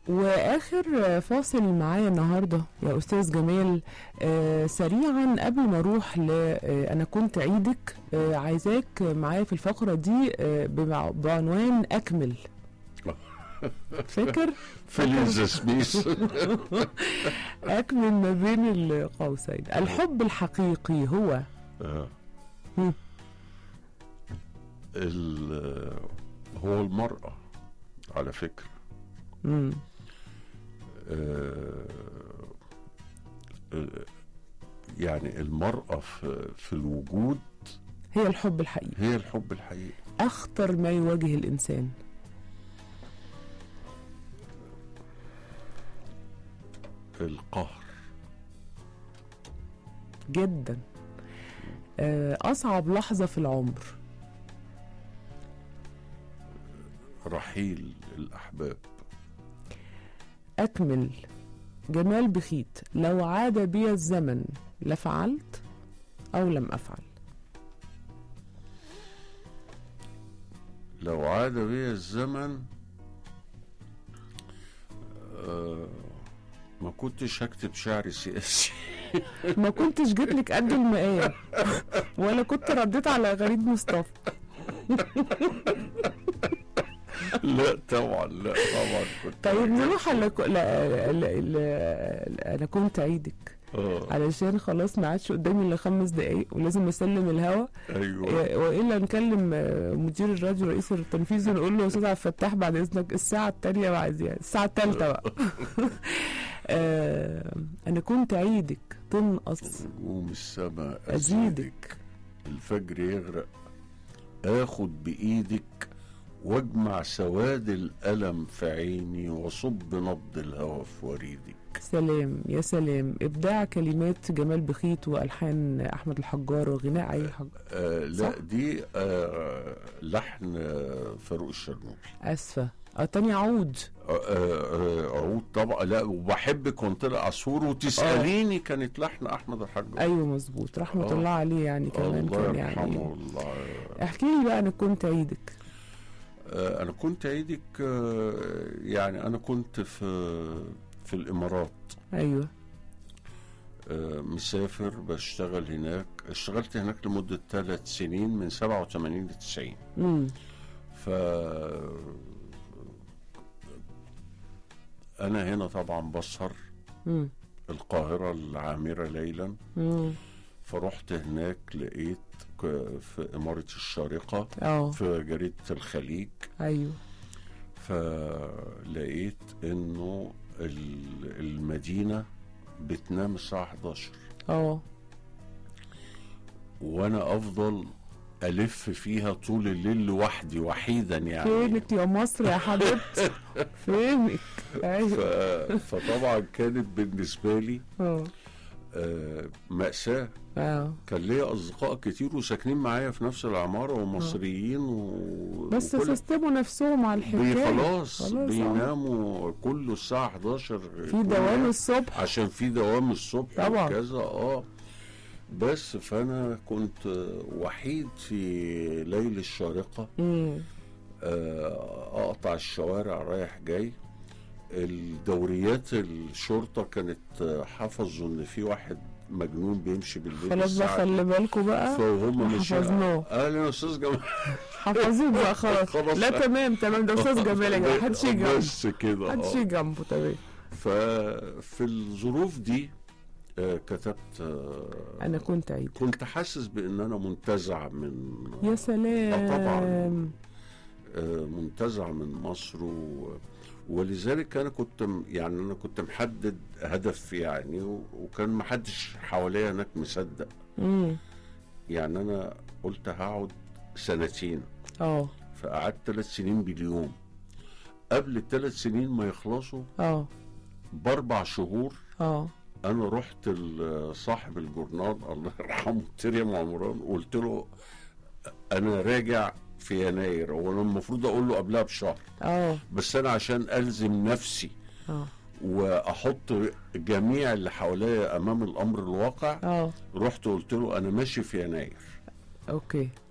واخر فاصل معايا النهارده يا استاذ جمال، سريعا قبل ما اروح انا كنت عيدك، عايزاك معايا في الفقره دي بعنوان اكمل. فاكر فيليز سميث. اكمل ما بين القوسين. الحب الحقيقي هو هو المرأة على فكرة. يعني المرأة في الوجود هي الحب الحقيقي، هي الحب الحقيقي. أخطر ما يواجه الإنسان القهر جدا. أصعب لحظة في العمر رحيل الأحباب. أكمل. جمال بخيت. لو عاد بي الزمن لفعلت أو لم أفعل. لو عاد بي الزمن ما كنتش هكتب شعر سياسي. ما كنتش جيت لك قد المقام ولا كنت رديت على غريب مصطفى. لا طبعا، لا طبعا كنت. طيب نروح انا كنت عيدك علشان خلاص ما عادش قدامي الا 5 دقايق ولازم اسلم الهوا. ايوه، والا نكلم مدير الراديو رئيس التنفيذي ونقول له يا استاذ عبد الفتاح بعد اذنك الساعه الثانيه بعد يعني الساعه الثالثه بقى. انا كنت عيدك تنقص نجوم السماء ازيدك، الفجر يغرق اخد بايدك واجمع سواد الألم في عيني وصب نبض الهوى في وريدك. سلام يا سلام. إبداع كلمات جمال بخيت وألحان أحمد الحجار وغناء علي الحجار. لا دي لحن فاروق الشرنوبي. أسفة. تاني عود. عود طبعا. لا وبحبك وانطلق عصفور وتسأليني كانت لحن أحمد الحجار. أيوه مظبوط، رحمة الله عليه يعني كمان كان يعني. الله. احكي لي بقى. أنا كنت عيدك. أنا كنت عيدك يعني أنا كنت في الإمارات. أيوة. مسافر بشتغل هناك. اشتغلت هناك لمدة 3 سنين من 87 ل 90. أنا هنا طبعا بسهر القاهرة العامرة ليلا. فرحت هناك لقيت في إمارة الشارقة في جريدة الخليج. أيوه. فلقيت إنه المدينة بتنام الساعة 11. وأنا أفضل ألف فيها طول الليل لوحدي وحيدا يعني. فينك يا مصر يا حبيبتي؟ فينك؟ أيوه. فطبعا كانت بالنسبة لي مأساة. كان ليا أصدقاء كتير وساكنين معايا في نفس العمارة ومصريين بس سيستموا نفسهم على الحكاية. خلاص بيناموا كله الساعة 11 في دوام الصبح عشان في دوام الصبح طبعا وكذا. بس فأنا كنت وحيد في ليل الشارقة. أقطع الشوارع رايح جاي. الدوريات الشرطة كانت حفظوا ان في واحد مجنون بيمشي بالليل. خلاص بقى خلي بالكم بقى. فهم مش حفظناه. قال يا استاذ جمال حفظوه بقى خلاص. لا تمام ده استاذ جمال يا جماعه محدش يجي جنبه. بس كده محدش يجي جنبه. تمام. ففي الظروف دي كتبت انا كنت عيد. كنت حاسس بان انا منتزع من يا سلام. طبعا منتزع من مصر ولذلك انا كنت محدد هدف يعني وكان محدش حواليا هناك مصدق. يعني انا قلت هقعد 2 سنين. فقعدت 3 سنين باليوم. قبل ال3 سنين ما يخلصوا ب4 شهور انا رحت لصاحب الجورنال الله يرحمه تريم عمران وقلت له انا راجع في يناير. وانا المفروض اقول له قبلها بشهر. بس انا عشان الزم نفسي واحط جميع اللي حواليا امام الامر الواقع رحت قلت له انا ماشي في يناير. اوكي.